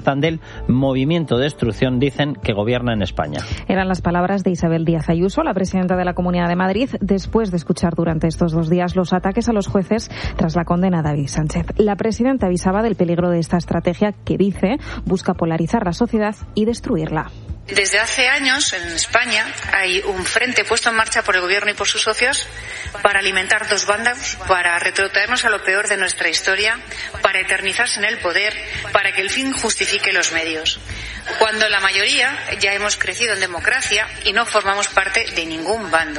del movimiento de destrucción, dicen que gobierna en España. Eran las palabras de Isabel Díaz Ayuso, la presidenta de la Comunidad de Madrid, después de escuchar durante estos 2 días los ataques a los jueces tras la condena a David Sánchez. La presidenta avisaba del peligro de esta estrategia que, dice, busca polarizar la sociedad y destruirla. Desde hace años en España hay un frente puesto en marcha por el gobierno y por sus socios para alimentar 2 bandos, para retrotraernos a lo peor de nuestra historia, para eternizarse en el poder, para que el fin justifique los medios. Cuando la mayoría ya hemos crecido en democracia y no formamos parte de ningún bando.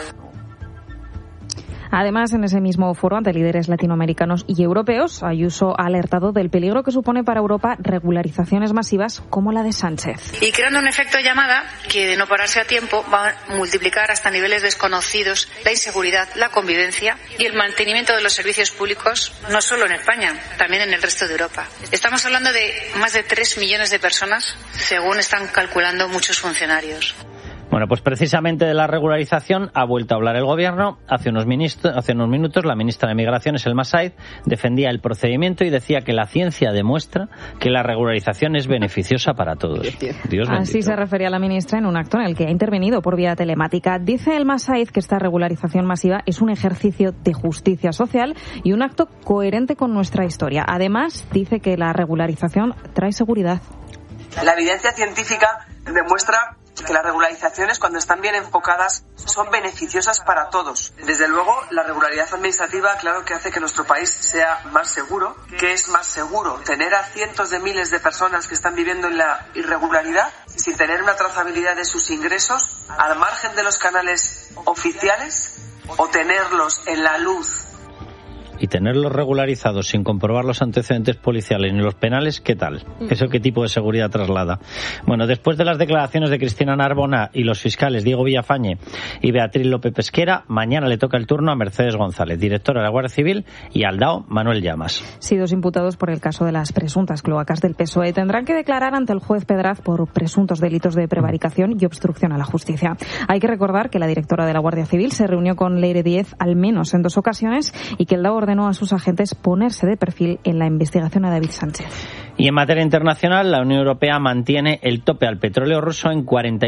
Además, en ese mismo foro ante líderes latinoamericanos y europeos, Ayuso ha alertado del peligro que supone para Europa regularizaciones masivas como la de Sánchez. Y creando un efecto llamada que, de no pararse a tiempo, va a multiplicar hasta niveles desconocidos la inseguridad, la convivencia y el mantenimiento de los servicios públicos, no solo en España, también en el resto de Europa. Estamos hablando de más de 3 millones de personas, según están calculando muchos funcionarios. Bueno, pues precisamente de la regularización ha vuelto a hablar el Gobierno. Hace unos minutos la ministra de Migraciones, Elma Said, defendía el procedimiento y decía que la ciencia demuestra que la regularización es beneficiosa para todos. Dios bendito. Así se refería la ministra en un acto en el que ha intervenido por vía telemática. Dice Elma Said que esta regularización masiva es un ejercicio de justicia social y un acto coherente con nuestra historia. Además, dice que la regularización trae seguridad. La evidencia científica demuestra que las regularizaciones, cuando están bien enfocadas, son beneficiosas para todos. Desde luego, la regularidad administrativa, claro que hace que nuestro país sea más seguro. ¿Qué es más seguro? ¿Tener a cientos de miles de personas que están viviendo en la irregularidad sin tener una trazabilidad de sus ingresos al margen de los canales oficiales, o tenerlos en la luz? Y tenerlos regularizados sin comprobar los antecedentes policiales ni los penales, ¿qué tal? ¿Eso qué tipo de seguridad traslada? Bueno, después de las declaraciones de Cristina Narbona y los fiscales Diego Villafañe y Beatriz López Pesquera, mañana le toca el turno a Mercedes González, directora de la Guardia Civil, y al DAO Manuel Llamas. Sí, 2 imputados por el caso de las presuntas cloacas del PSOE tendrán que declarar ante el juez Pedraz por presuntos delitos de prevaricación y obstrucción a la justicia. Hay que recordar que la directora de la Guardia Civil se reunió con Leire Díez al menos en 2 ocasiones y que el DAO ordenó a sus agentes ponerse de perfil en la investigación a David Sánchez. Y en materia internacional, la Unión Europea mantiene el tope al petróleo ruso en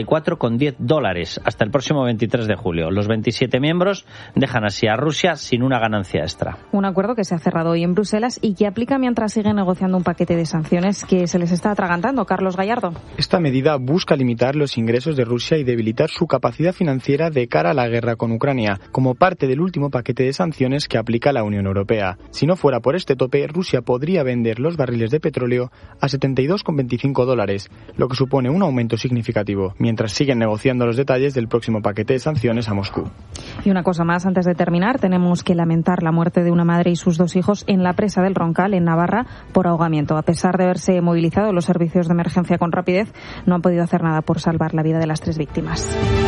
$44,10 hasta el próximo 23 de julio. Los 27 miembros dejan así a Rusia sin una ganancia extra. Un acuerdo que se ha cerrado hoy en Bruselas y que aplica mientras siguen negociando un paquete de sanciones que se les está atragantando. Carlos Gallardo. Esta medida busca limitar los ingresos de Rusia y debilitar su capacidad financiera de cara a la guerra con Ucrania, como parte del último paquete de sanciones que aplica la Unión Europea. Si no fuera por este tope, Rusia podría vender los barriles de petróleo a $72,25, lo que supone un aumento significativo, mientras siguen negociando los detalles del próximo paquete de sanciones a Moscú. Y una cosa más, antes de terminar, tenemos que lamentar la muerte de una madre y sus 2 hijos en la presa del Roncal, en Navarra, por ahogamiento. A pesar de haberse movilizado los servicios de emergencia con rapidez, no han podido hacer nada por salvar la vida de las 3 víctimas.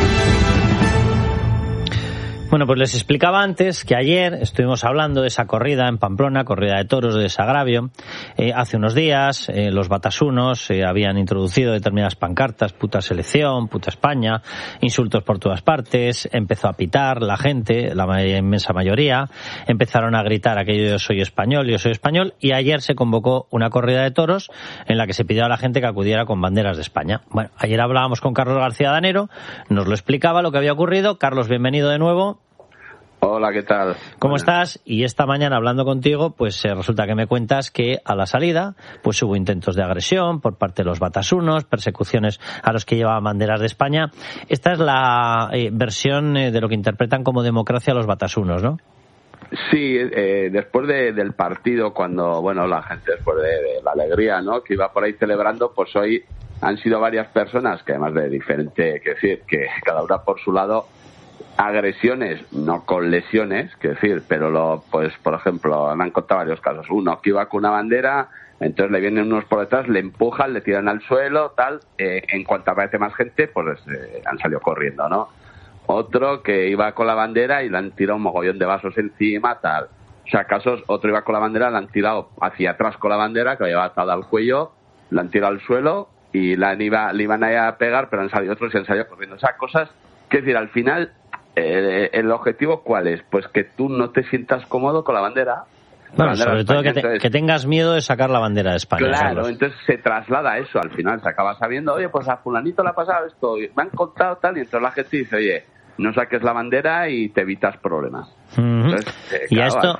Bueno, pues les explicaba antes que ayer estuvimos hablando de esa corrida en Pamplona, corrida de toros de Desagravio. Hace unos días los batasunos habían introducido determinadas pancartas, puta selección, puta España, insultos por todas partes, empezó a pitar la gente, la inmensa mayoría, empezaron a gritar aquello yo soy español, y ayer se convocó una corrida de toros en la que se pidió a la gente que acudiera con banderas de España. Bueno, ayer hablábamos con Carlos García Danero, nos lo explicaba lo que había ocurrido. Carlos, bienvenido de nuevo. Hola, ¿qué tal? ¿Cómo estás? Y esta mañana hablando contigo, pues resulta que me cuentas que a la salida pues hubo intentos de agresión por parte de los batasunos, persecuciones a los que llevaban banderas de España. Esta es la versión de lo que interpretan como democracia los batasunos, ¿no? Sí, después del partido, cuando, bueno, la gente después de la alegría, ¿no?, que iba por ahí celebrando, pues hoy han sido varias personas que además de diferente, que decir, que cada una por su lado, agresiones, no con lesiones, que decir, pero pues por ejemplo, han contado varios casos. Uno que iba con una bandera, entonces le vienen unos por detrás, le empujan, le tiran al suelo, tal, en cuanto aparece más gente, pues han salido corriendo, ¿no? Otro que iba con la bandera y le han tirado un mogollón de vasos encima, tal. O sea, casos, otro iba con la bandera, le han tirado hacia atrás con la bandera, que lo llevaba atada al cuello, le han tirado al suelo y le iban a pegar, pero han salido otros y han salido corriendo. O sea, cosas, que decir, al final, el objetivo ¿cuál es? Pues que tú no te sientas cómodo con la bandera Bueno, sobre todo que tengas miedo de sacar la bandera de España. Claro, entonces se traslada eso. Al final se acaba sabiendo, oye, pues a fulanito le ha pasado esto, me han contado tal, y entonces la gente dice, oye, no saques la bandera y te evitas problemas. Entonces, y claro,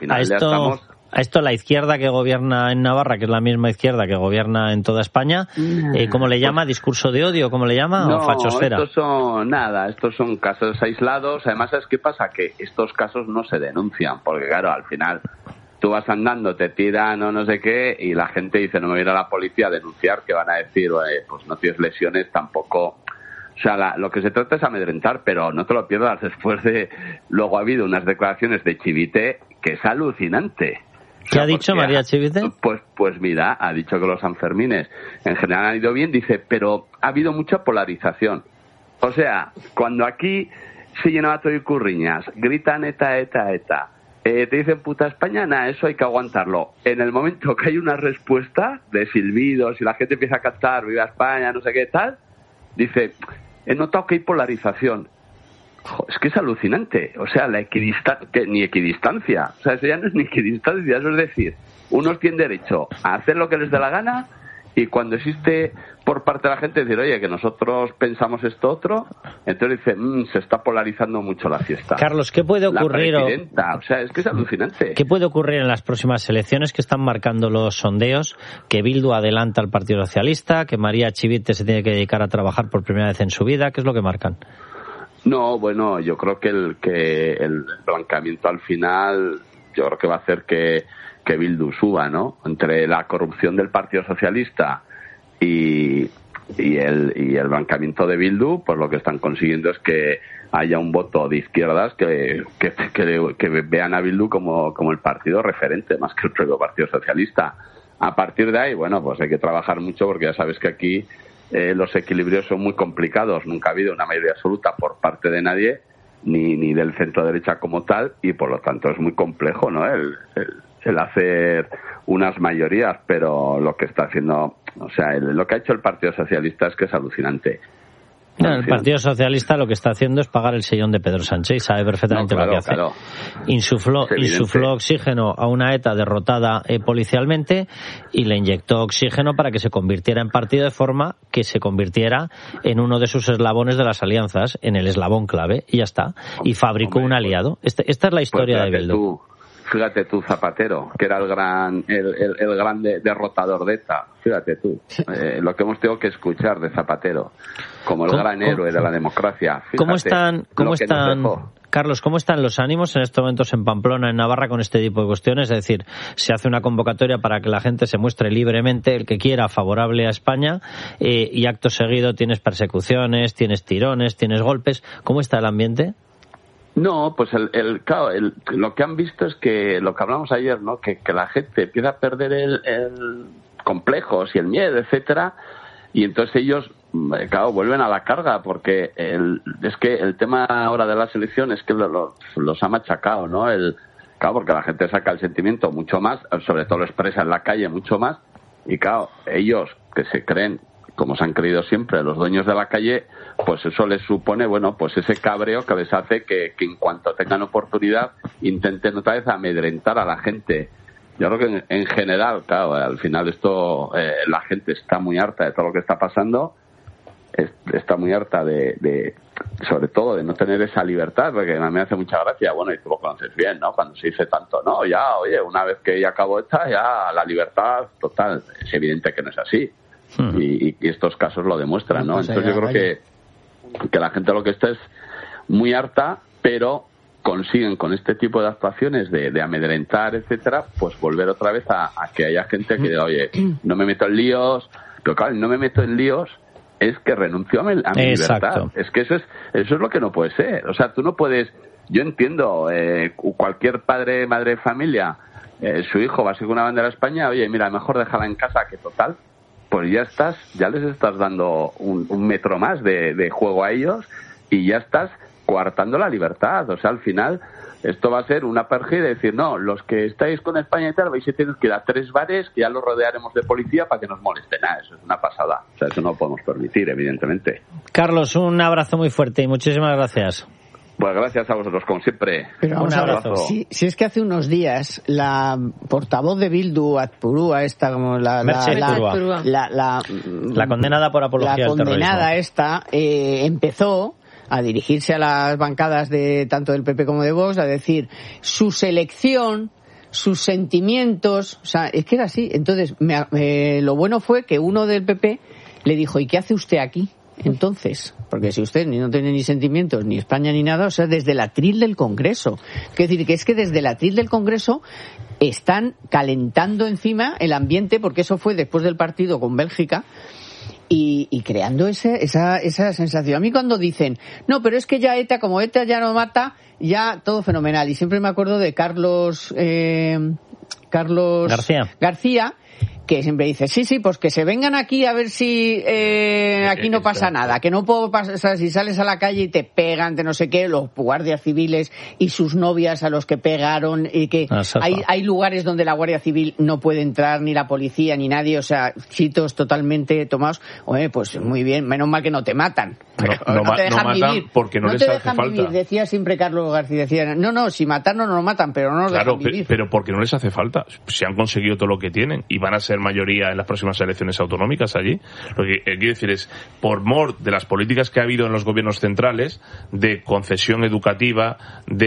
a esto la izquierda que gobierna en Navarra, que es la misma izquierda que gobierna en toda España, ¿cómo le llama? ¿Discurso de odio? ¿Cómo le llama? No, ¿O fachosfera? Estos son casos aislados. Además, ¿sabes qué pasa? Que estos casos no se denuncian, porque claro, al final tú vas andando, te tiran o no sé qué, y la gente dice, no me voy a ir a la policía a denunciar, que van a decir, pues no tienes lesiones tampoco. O sea, lo que se trata es amedrentar, pero no te lo pierdas después de... Luego ha habido unas declaraciones de Chivite que es alucinante. ¿Qué ha dicho María Chivite? Pues mira, ha dicho que los Sanfermines en general han ido bien, dice, pero ha habido mucha polarización. O sea, cuando aquí se llenaba todo y curriñas, gritan ETA, ETA, ETA, te dicen puta España, nada, eso hay que aguantarlo. En el momento que hay una respuesta de silbidos y la gente empieza a cantar viva España, no sé qué tal, dice, he notado que hay polarización. Es que es alucinante. O sea, ni equidistancia. O sea, eso ya no es ni equidistancia. Eso es decir, unos tienen derecho a hacer lo que les dé la gana, y cuando existe por parte de la gente decir, oye, que nosotros pensamos esto otro, entonces dice, se está polarizando mucho la fiesta. Carlos, ¿qué puede ocurrir? O sea, es que es alucinante. ¿Qué puede ocurrir en las próximas elecciones que están marcando los sondeos? Que Bildu adelanta al Partido Socialista, que María Chivite se tiene que dedicar a trabajar por primera vez en su vida. ¿Qué es lo que marcan? No, bueno, yo creo que el blancamiento al final, yo creo que va a hacer que Bildu suba, ¿no? Entre la corrupción del Partido Socialista y el blancamiento de Bildu, pues lo que están consiguiendo es que haya un voto de izquierdas que vean a Bildu como el partido referente, más que el propio Partido Socialista. A partir de ahí, bueno, pues hay que trabajar mucho, porque ya sabes que aquí los equilibrios son muy complicados. Nunca ha habido una mayoría absoluta por parte de nadie, ni del centro derecha como tal, y por lo tanto es muy complejo, ¿no? El hacer unas mayorías, pero lo que está haciendo, o sea, lo que ha hecho el Partido Socialista es que es alucinante. No, el Partido Socialista lo que está haciendo es pagar el sellón de Pedro Sánchez, y sabe perfectamente lo que hace. Claro. Insufló oxígeno a una ETA derrotada policialmente, y le inyectó oxígeno para que se convirtiera en partido, de forma que se convirtiera en uno de sus eslabones de las alianzas, en el eslabón clave, y ya está. Y fabricó un aliado. Esta es la historia de Bildu. Fíjate tú, Zapatero, que era el gran derrotador de ETA. Fíjate tú, lo que hemos tenido que escuchar de Zapatero, como el gran héroe de la democracia. Fíjate, ¿Cómo están, Carlos, cómo están los ánimos en estos momentos en Pamplona, en Navarra, con este tipo de cuestiones? Es decir, se hace una convocatoria para que la gente se muestre libremente, el que quiera, favorable a España, y acto seguido tienes persecuciones, tienes tirones, tienes golpes. ¿Cómo está el ambiente? No, pues lo que han visto es que lo que hablamos ayer, ¿no? Que la gente empieza a perder el complejos y el miedo, etcétera, y entonces ellos, claro, vuelven a la carga, porque es que el tema ahora de la selección es que los ha machacado, ¿no? Claro, porque la gente saca el sentimiento mucho más, sobre todo lo expresa en la calle mucho más, y claro, ellos que se creen, como se han creído siempre, los dueños de la calle, pues eso les supone, bueno, pues ese cabreo que les hace que en cuanto tengan oportunidad intenten otra vez amedrentar a la gente. Yo creo que en general, claro, al final esto, la gente está muy harta de todo lo que está pasando, está muy harta sobre todo de no tener esa libertad, porque a mí me hace mucha gracia, bueno, y tú lo conoces bien, ¿no? Cuando se dice tanto, no, ya, oye, una vez que ya acabó esta, ya la libertad total. Es evidente que no es así. Y estos casos lo demuestran, ¿no? Entonces yo creo que la gente lo que está es muy harta, pero consiguen con este tipo de actuaciones de amedrentar, etcétera, pues volver otra vez a que haya gente que diga, oye, no me meto en líos. Pero claro, no me meto en líos es que renuncio a mi libertad. Es que eso es lo que no puede ser. O sea, tú no puedes... Yo entiendo, cualquier padre, madre de familia, su hijo va a seguir una bandera de España, oye, mira, mejor déjala en casa, que total, pues ya les estás dando un metro más de juego a ellos, y ya estás coartando la libertad. O sea, al final esto va a ser una perja de decir, no, los que estáis con España y tal, vais a tener que ir a 3 bares, que ya los rodearemos de policía para que nos molesten. Eso es una pasada. O sea, eso no lo podemos permitir, evidentemente. Carlos, un abrazo muy fuerte y muchísimas gracias. Pues gracias a vosotros, como siempre. Pero vamos Un a ver, abrazo. si es que hace unos días la portavoz de Bildu, Atpurúa, esta como Merche Purúa. La condenada por apología al terrorismo. La condenada esta empezó a dirigirse a las bancadas de tanto del PP como de Vox, a decir su selección, sus sentimientos, o sea, es que era así. Entonces, lo bueno fue que uno del PP le dijo, ¿y qué hace usted aquí? Entonces, porque si usted no tiene ni sentimientos, ni España ni nada, o sea, desde el atril del Congreso. Es decir, que es que desde el atril del Congreso están calentando encima el ambiente, porque eso fue después del partido con Bélgica, y creando esa sensación. A mí cuando dicen, no, pero es que ya ETA, como ETA ya no mata, ya todo fenomenal. Y siempre me acuerdo de Carlos García, que siempre dice, sí, pues que se vengan aquí a ver si aquí no pasa nada, que no puedo pasar, o sea, si sales a la calle y te pegan de no sé qué, los guardias civiles y sus novias a los que pegaron, y que hay lugares donde la Guardia Civil no puede entrar, ni la policía, ni nadie, o sea, sitios totalmente tomados. Oye, pues muy bien, menos mal que no te matan. No te dejan vivir. Porque no les te hace dejan falta. Vivir. Decía siempre Carlos García, decía, no, si matarnos no nos matan, pero no nos dejan vivir. Pero porque no les hace falta. Si han conseguido todo lo que tienen y van a ser mayoría en las próximas elecciones autonómicas allí. Lo que quiero decir es, por mor de las políticas que ha habido en los gobiernos centrales, de concesión educativa,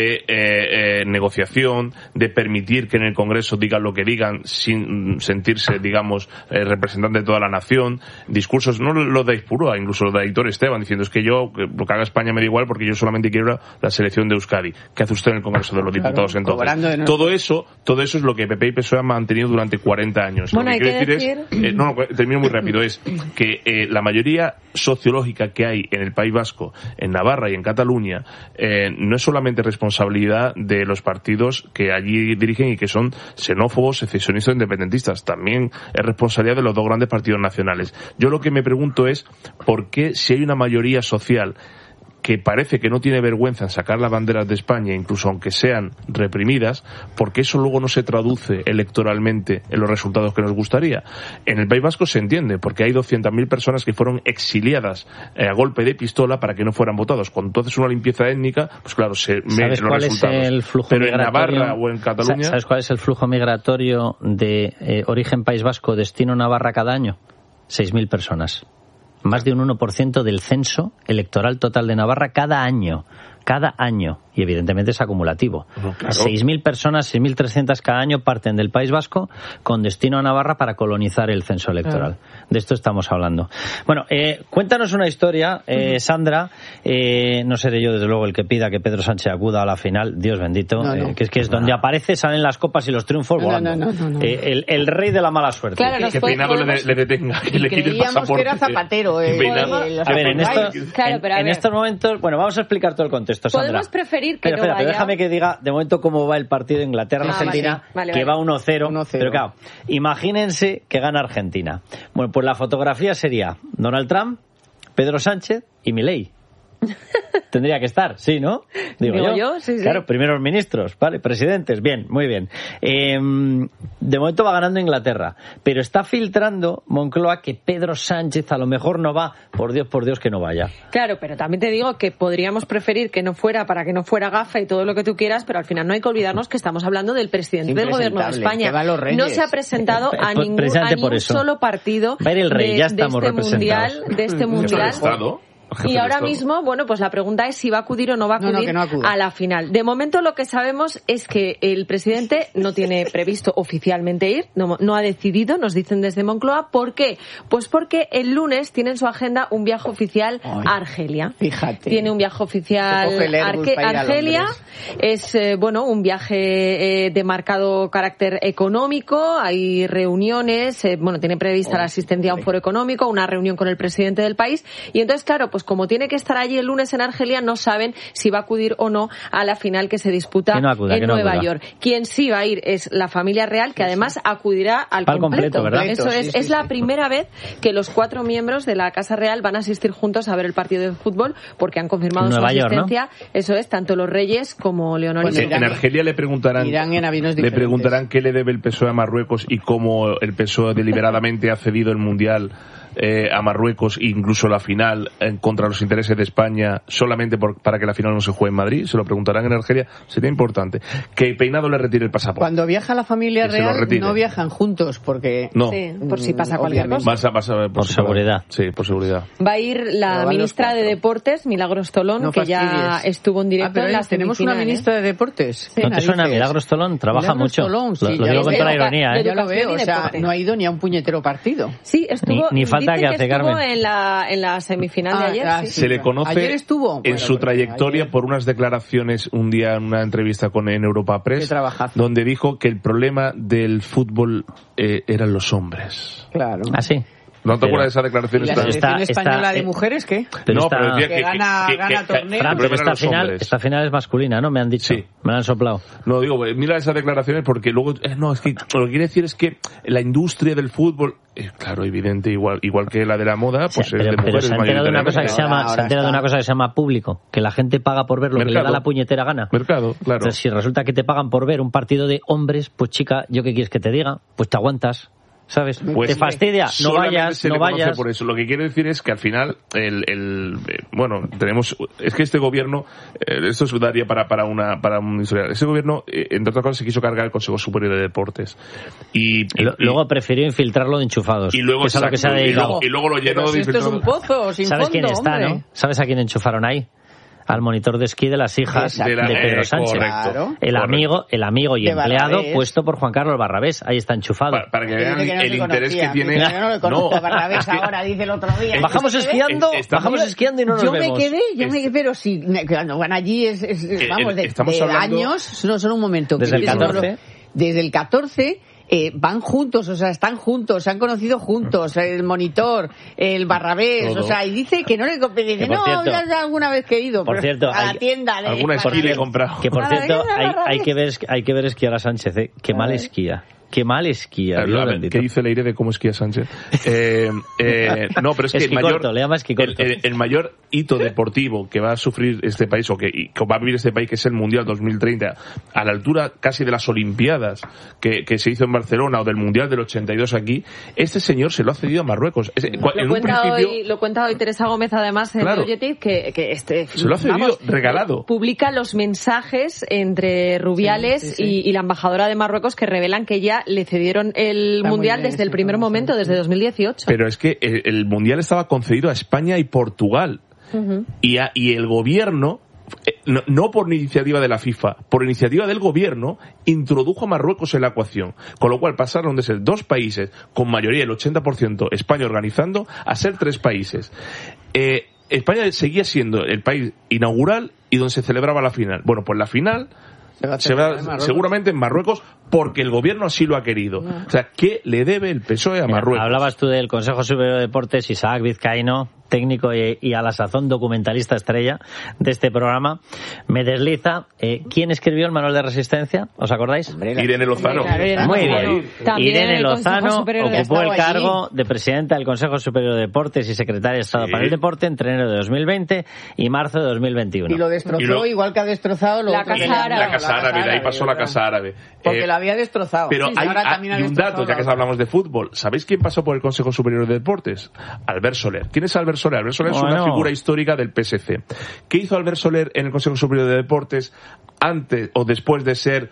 de negociación, de permitir que en el Congreso digan lo que digan sin sentirse, digamos, representante de toda la nación, discursos, no lo de Aizpurúa, incluso lo de Aitor Esteban, diciendo es que yo, lo que haga España me da igual porque yo solamente quiero la selección de Euskadi. ¿Qué hace usted en el Congreso de los Diputados entonces? Todo eso es lo que PP y PSOE han mantenido durante 40 años. Bueno, lo que quiero decir es, termino muy rápido, es que la mayoría sociológica que hay en el País Vasco, en Navarra y en Cataluña, no es solamente responsabilidad de los partidos que allí dirigen y que son xenófobos, secesionistas e independentistas, también es responsabilidad de los dos grandes partidos nacionales. Yo lo que me pregunto es, ¿por qué si hay una mayoría social que parece que no tiene vergüenza en sacar las banderas de España, incluso aunque sean reprimidas, porque eso luego no se traduce electoralmente en los resultados que nos gustaría? En el País Vasco se entiende, porque hay 200.000 personas que fueron exiliadas a golpe de pistola para que no fueran votados. Cuando tú haces una limpieza étnica, pues claro, se ven los resultados. Es el flujo pero migratorio, en Navarra o en Cataluña... ¿Sabes cuál es el flujo migratorio de origen País Vasco, destino Navarra cada año? 6.000 personas. Más de un 1% del censo electoral total de Navarra cada año. Y evidentemente es acumulativo. Claro. 6.000 personas, 6.300 cada año parten del País Vasco con destino a Navarra para colonizar el censo electoral. De esto estamos hablando. Bueno, cuéntanos una historia, Sandra. No seré yo, desde luego, el que pida que Pedro Sánchez acuda a la final, Dios bendito, que es donde aparece, salen las copas y los triunfos volando. No. El rey de la mala suerte. Claro, que peinado le detenga, que le quite el pasaporte. Que era Zapatero. A ver, en estos momentos, bueno, vamos a explicar todo el contexto. Sandra. Podemos preferir que pero déjame que diga de momento cómo va el partido de Inglaterra-Argentina, que va 1-0. Pero claro, imagínense que gana Argentina. Bueno, pues la fotografía sería Donald Trump, Pedro Sánchez y Milei. Tendría que estar, sí, ¿no? Digo yo. Sí. Claro, primeros ministros, vale, presidentes, bien, muy bien. De momento va ganando Inglaterra, pero está filtrando Moncloa que Pedro Sánchez a lo mejor no va. Por Dios que no vaya. Claro, pero también te digo que podríamos preferir que no fuera, para que no fuera gafa y todo lo que tú quieras, pero al final no hay que olvidarnos que estamos hablando del presidente del gobierno de España. No se ha presentado a ningún solo partido va a ir el rey, ya estamos representados. De este mundial. Y ahora mismo, bueno, pues la pregunta es si va a acudir o no va a acudir a la final. De momento lo que sabemos es que el presidente no tiene previsto oficialmente ir, no ha decidido, nos dicen desde Moncloa. ¿Por qué? Pues porque el lunes tiene en su agenda un viaje oficial a Argelia. Fíjate. Tiene un viaje oficial a Argelia. Es, un viaje de marcado carácter económico. Hay reuniones, tiene prevista la asistencia a un foro económico, una reunión con el presidente del país. Y entonces, claro, pues como tiene que estar allí el lunes en Argelia, no saben si va a acudir o no a la final que se disputa en Nueva York. Quien sí va a ir es la familia real, que además acudirá al completo. ¿verdad? Eso es la primera vez que los 4 miembros de la Casa Real van a asistir juntos a ver el partido de fútbol, porque han confirmado su asistencia. ¿No? Eso es, tanto los Reyes como Leonor y en Argelia le preguntarán qué le debe el PSOE a Marruecos y cómo el PSOE deliberadamente ha cedido el Mundial a Marruecos, incluso la final contra los intereses de España, solamente para que la final no se juegue en Madrid? Se lo preguntarán en Argelia. Sería importante que Peinado le retire el pasaporte. Cuando viaja la familia real no viajan juntos porque no. Sí, por si pasa cualquier cosa. Por seguridad. Sí, por seguridad. Va a ir la ministra de Deportes, Milagros Tolón, no que ya estuvo en directo en las tenemos una ministra de Deportes. ¿No te suena? Milagros Tolón trabaja mucho. Tolón, sí, lo digo con toda la ironía, ya lo veo, o sea, no ha ido ni a un puñetero partido. Sí, estuvo. Ni falta que hace, estuvo Carmen. en la semifinal de ayer. Se le conoce ayer estuvo en su trayectoria por unas declaraciones un día en una entrevista en Europa Press, donde dijo que el problema del fútbol eran los hombres. Claro. ¿Ah, sí? ¿No te acuerdas de esa declaración? ¿Y la selección española de mujeres qué? Pero decía que gana torneos. Pero esta final es masculina, ¿no? Me han dicho. Sí. Me la han soplado. No, digo, mira esas declaraciones porque luego... No, es que lo que quiere decir es que la industria del fútbol... claro, evidente, igual que la de la moda, pues es de mujeres. Pero se ha enterado de una cosa que se llama público. Que la gente paga por ver lo que le da la puñetera gana. Mercado, claro. Entonces, si resulta que te pagan por ver un partido de hombres, pues chica, ¿yo qué quieres que te diga? Pues te aguantas. ¿Sabes? Pues te fastidia, no vayas. Por eso. Lo que quiero decir es que al final, tenemos, es que este gobierno, esto daría para un historial. Este gobierno, entre otras cosas, se quiso cargar el Consejo Superior de Deportes. Y luego prefirió infiltrarlo de enchufados. Y luego, que se ha dedicado. Y luego lo llenó de infiltrados. Esto es un pozo, sin ¿Sabes fondo, quién está, hombre? no? ¿Sabes a quién enchufaron ahí? Al monitor de esquí de las hijas de Pedro Sánchez. Correcto, el amigo y empleado Barrabés, puesto por Juan Carlos Barrabés. Ahí está enchufado. Para que vean el interés que tiene. Yo no le conozco a Barrabés ahora, dice el otro día. Bajamos esquiando y no nos vemos. Yo me quedé, pero sí, cuando van allí vamos, de años, no son un momento. Desde el 14. Desde el 14... van juntos, o sea, están juntos, se han conocido juntos, el monitor, el Barrabés, todo. O sea, y dice que no le dice, no, cierto, ya alguna vez que he ido, por cierto, a la tienda. Alguna esquí le he comprado. Que por cierto, hay que ver esquiar a Sánchez, qué mal esquía. Qué mal esquía. ¿Qué dice Leire de cómo esquía Sánchez? No, pero es que el mayor hito deportivo que va a sufrir este país, o que va a vivir este país, que es el Mundial 2030, a la altura casi de las Olimpiadas que se hizo en Barcelona, o del Mundial del 82 aquí, este señor se lo ha cedido a Marruecos. Lo cuenta hoy Teresa Gómez, además, en Logetic, que se lo ha cedido regalado. Publica los mensajes entre Rubiales y la embajadora de Marruecos, que revelan que ya le cedieron el Mundial desde el primer momento, desde 2018. Pero es que el Mundial estaba concedido a España y Portugal. Uh-huh. Y el gobierno, no por iniciativa de la FIFA, por iniciativa del gobierno, introdujo a Marruecos en la ecuación. Con lo cual pasaron de ser 2 países, con mayoría el 80% España organizando, a ser 3 países. España seguía siendo el país inaugural y donde se celebraba la final. Bueno, pues la final se va seguramente en Marruecos, porque el gobierno así lo ha querido. O sea, ¿qué le debe el PSOE a Marruecos? Hablabas tú del Consejo Superior de Deportes, Isaac Vizcaíno, técnico y a la sazón documentalista estrella de este programa, me desliza. ¿Quién escribió el manual de resistencia? ¿Os acordáis? Irene Lozano. Muy bien. Irene Lozano ocupó el cargo de presidenta del Consejo Superior de Deportes y secretaria de Estado para el Deporte entre enero de 2020 y marzo de 2021. Y lo destrozó igual que ha destrozado la Casa Árabe. La Casa Árabe, de ahí pasó la Casa Árabe. Porque la había destrozado. Pero hay un dato, ya que hablamos de fútbol. ¿Sabéis quién pasó por el Consejo Superior de Deportes? Albert Soler. ¿Quién es Albert Soler? Albert Soler es una figura histórica del PSC. ¿Qué hizo Albert Soler en el Consejo Superior de Deportes antes o después de ser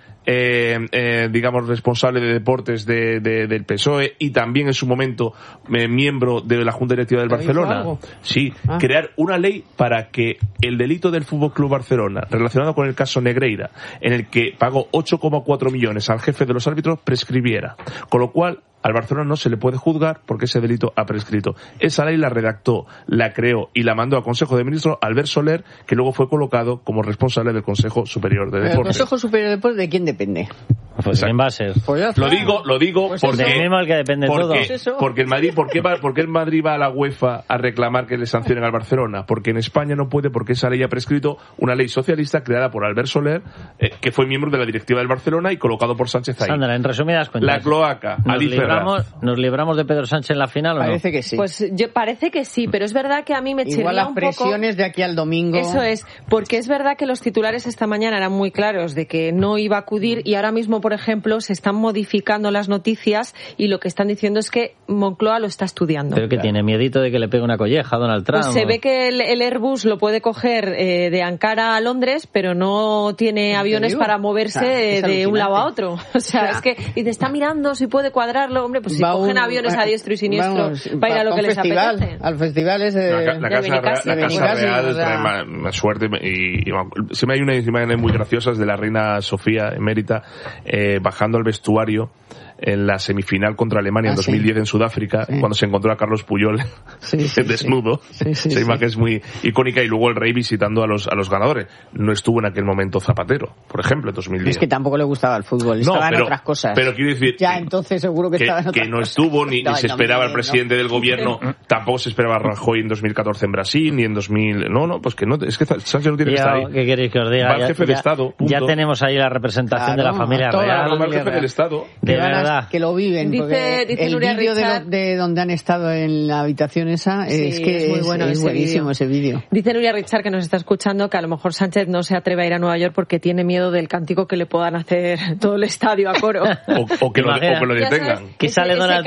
digamos responsable de deportes del PSOE y también en su momento miembro de la Junta Directiva del Barcelona? Sí, crear una ley para que el delito del Fútbol Club Barcelona relacionado con el caso Negreira, en el que pagó 8,4 millones al jefe de los árbitros, prescribiera. Con lo cual al Barcelona no se le puede juzgar porque ese delito ha prescrito. Esa ley la redactó, la creó y la mandó al Consejo de Ministros Albert Soler, que luego fue colocado como responsable del Consejo Superior de Deportes. ¿El Consejo Superior de Deportes de quién depende? Pues ¿quién va a ser? Lo digo pues porque el mismo el que depende todo. Porque el Madrid, ¿por qué el Madrid va a la UEFA a reclamar que le sancionen al Barcelona? Porque en España no puede, porque esa ley ha prescrito, una ley socialista creada por Albert Soler, que fue miembro de la directiva del Barcelona y colocado por Sánchez ahí. Sandra, en resumidas cuentas, la cloaca, ¿nos libramos de Pedro Sánchez en la final o no? Parece que sí. Pues parece que sí, pero es verdad que a mí me chirría un poco. Igual las presiones de aquí al domingo. Eso es, porque es verdad que los titulares esta mañana eran muy claros de que no iba a acudir y ahora mismo, por ejemplo, se están modificando las noticias y lo que están diciendo es que Moncloa lo está estudiando. ¿Pero que tiene miedito de que le pegue una colleja a Donald Trump? Pues se ve que el Airbus lo puede coger de Ankara a Londres, pero no tiene aviones para moverse de un lado a otro. O sea, es que dice, está mirando si puede cuadrarlo. Hombre, pues si cogen aviones a diestro y siniestro para ir a lo que les apetece. Al festival ese de la Casa Real trae más suerte y siempre hay unas imágenes muy graciosas de la reina Sofía emérita bajando al vestuario en la semifinal contra Alemania en 2010 en Sudáfrica, cuando se encontró a Carlos Puyol desnudo. Esa imagen es muy icónica, y luego el rey visitando a los ganadores. No estuvo en aquel momento Zapatero, por ejemplo, en 2010. Es que tampoco le gustaba el fútbol, estaba en otras cosas. Pero quiero decir entonces seguro que estaba en otras que no estuvo, ni se esperaba el presidente del gobierno, tampoco se esperaba Rajoy en 2014 en Brasil, ni en 2000... No, pues que no, es que Sánchez no tiene que estar ahí. ¿Qué queréis que os diga? Va el jefe de Estado, punto. Ya tenemos ahí la representación de la familia real. Va el jefe del Estado. De verdad. Que lo viven, dice el vídeo de donde han estado en la habitación esa es que es muy bueno, es buenísimo ese vídeo. Dice Nuria Richard, que nos está escuchando, que a lo mejor Sánchez no se atreve a ir a Nueva York porque tiene miedo del cántico que le puedan hacer todo el estadio a coro. o que lo detengan. Que sale Donald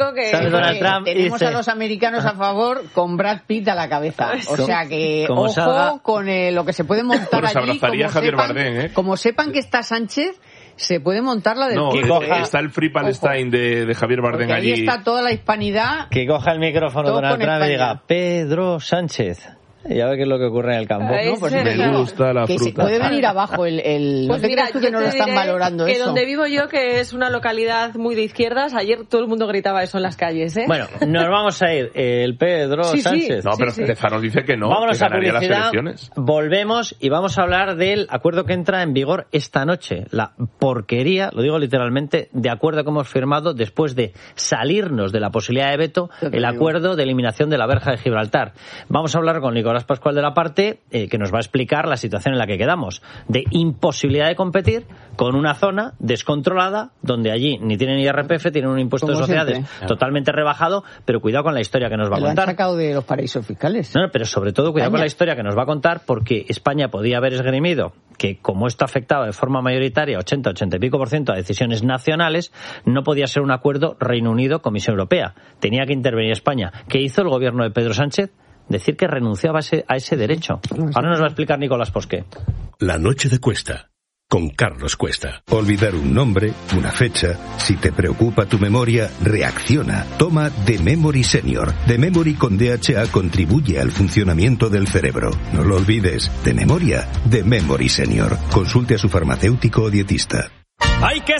Trump. Tenemos a los americanos a favor con Brad Pitt a la cabeza. O sea que ojo con lo que se puede montar allí. Abrazaría Javier Bardem, Como sepan que está Sánchez, se puede montar la del está el Free Palestine de Javier Bardem allí. Ahí está toda la hispanidad. Que coja el micrófono Donald Trump y diga Pedro Sánchez. Y a ver qué es lo que ocurre en el campo. Pues me gusta la que fruta. Se puede venir abajo el pues no te creas tú que no lo están valorando que eso. Donde vivo yo, que es una localidad muy de izquierdas, ayer todo el mundo gritaba eso en las calles, ¿eh? Bueno, nos vamos a ir. El Pedro Sánchez. No, pero Stefano dice que no. Vámonos que a ganaría publicidad. Las elecciones. Volvemos y vamos a hablar del acuerdo que entra en vigor esta noche. La porquería, lo digo literalmente, de acuerdo que hemos firmado después de salirnos de la posibilidad de veto, el acuerdo de eliminación de la verja de Gibraltar. Vamos a hablar con Nicolás Pascual de la Parte, que nos va a explicar la situación en la que quedamos, de imposibilidad de competir con una zona descontrolada donde allí ni tienen IRPF, tienen un impuesto de sociedades totalmente rebajado, pero cuidado con la historia que nos va a contar. Lo han sacado de los paraísos fiscales. No, pero sobre todo cuidado con la historia que nos va a contar, porque España podía haber esgrimido que como esto afectaba de forma mayoritaria 80 y pico % a decisiones nacionales, no podía ser un acuerdo Reino Unido-Comisión Europea. Tenía que intervenir España. ¿Qué hizo el gobierno de Pedro Sánchez? Decir que renunciaba a ese derecho. Ahora nos va a explicar Nicolás Posqué. La noche de Cuesta, con Carlos Cuesta. Olvidar un nombre, una fecha. Si te preocupa tu memoria, reacciona. Toma The Memory Senior. The Memory con DHA contribuye al funcionamiento del cerebro. No lo olvides. De memoria, The Memory Senior. Consulte a su farmacéutico o dietista. ¡Hay que